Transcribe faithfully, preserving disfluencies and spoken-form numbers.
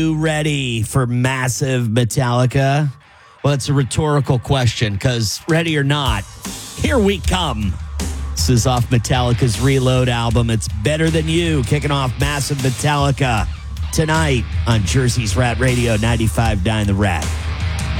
you ready for massive Metallica? Well, it's a rhetorical question because ready or not, here we come. This is off Metallica's Reload album. It's Better Than You, kicking off massive Metallica tonight on Jersey's Rat Radio ninety-five point nine The Rat.